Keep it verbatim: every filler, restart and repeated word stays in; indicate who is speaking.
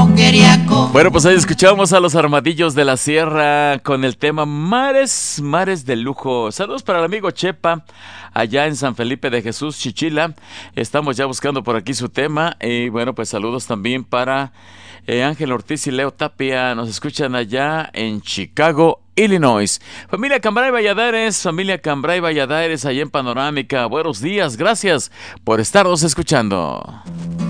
Speaker 1: moqueriaco.
Speaker 2: Bueno, pues ahí escuchamos a los Armadillos de la Sierra con el tema Mares, Mares de Lujo. Saludos para el amigo Chepa, allá en San Felipe de Jesús, Chichila. Estamos ya buscando por aquí su tema. Y bueno, pues saludos también para eh, Ángel Ortiz y Leo Tapia. Nos escuchan allá en Chicago, Illinois. Familia Cambray Valladares, familia Cambray Valladares, allá en Panorámica. Buenos días, gracias por estarnos escuchando.